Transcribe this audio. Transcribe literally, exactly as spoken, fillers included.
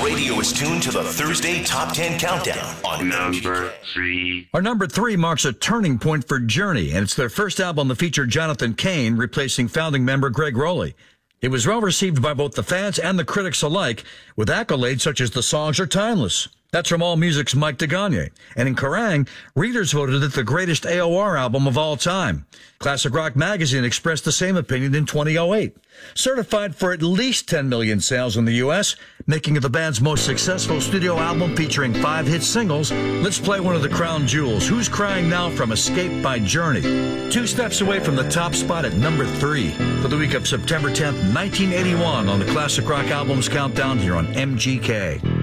radio is tuned to the Thursday Top ten Countdown on Number three. Our number three marks a turning point for Journey, and it's their first album that featured Jonathan Cain replacing founding member Greg Rowley. It was well received by both the fans and the critics alike, with accolades such as the songs are timeless. That's from AllMusic's Mike DeGagne. And in Kerrang, readers voted it the greatest A O R album of all time. Classic Rock Magazine expressed the same opinion in twenty oh eight. Certified for at least ten million sales in the U S, making it the band's most successful studio album featuring five hit singles, let's play one of the crown jewels, Who's Crying Now from Escape by Journey. Two steps away from the top spot at number three for the week of September tenth, nineteen eighty-one on the Classic Rock Albums Countdown here on M G K.